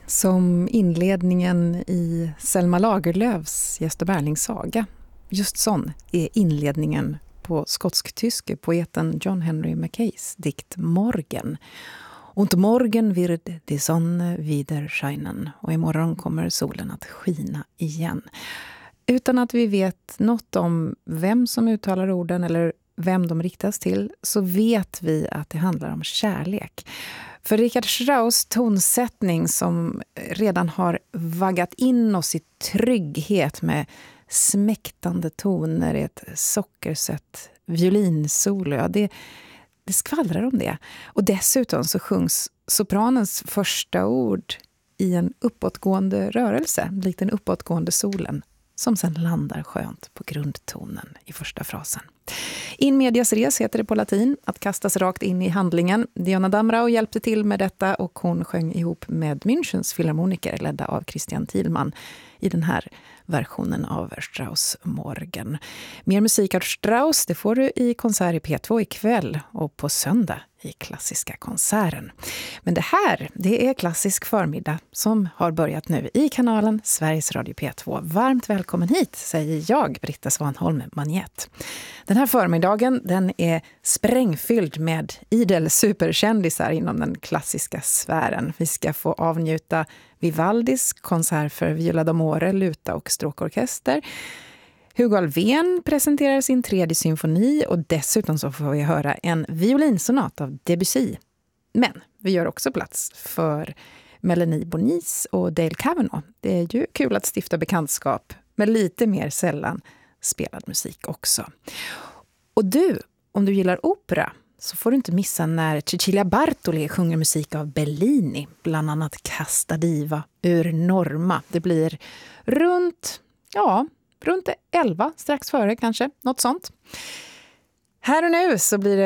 Som inledningen i Selma Lagerlöfs Gösta Berlings saga. Just sån är inledningen på skotsk-tyske poeten John Henry Mackays dikt Morgen. Und morgen wird die Sonne wieder scheinen. Och imorgon kommer solen att skina igen. Utan att vi vet något om vem som uttalar orden eller vem de riktas till, så vet vi att det handlar om kärlek. För Richard Strauss tonsättning, som redan har vaggat in oss i trygghet med smäktande toner i ett sockersött violinsolo, ja, det skvallrar om det. Och dessutom så sjungs sopranens första ord i en uppåtgående rörelse, likt den uppåtgående solen, som sen landar skönt på grundtonen i första frasen. In medias res heter det på latin, att kastas rakt in i handlingen. Diana Damrau hjälpte till med detta och hon sjöng ihop med Münchens filharmoniker ledda av Christian Thielmann i den här versionen av Strauss Morgen. Mer musik av Strauss, det får du i konsert i P2 ikväll och på söndag i Klassiska konserten. Men det här, det är Klassisk förmiddag som har börjat nu i kanalen Sveriges Radio P2. Varmt välkommen hit, säger jag, Britta Svanholm Magnet. Den här förmiddagen, den är sprängfylld med idel superkändisar inom den klassiska sfären. Vi ska få avnjuta Vivaldis konsert för Viola d'Amore, luta och stråkorkester. Hugo Alfvén presenterar sin 3:e symfoni och dessutom så får vi höra en violinsonat av Debussy. Men vi gör också plats för Melanie Bonis och Dale Cavanaugh. Det är ju kul att stifta bekantskap med lite mer sällan spelad musik också. Och du, om du gillar opera, så får du inte missa när Cecilia Bartoli sjunger musik av Bellini, bland annat Casta Diva ur Norma. Det blir runt 11, strax före kanske, något sånt. Här och nu så blir det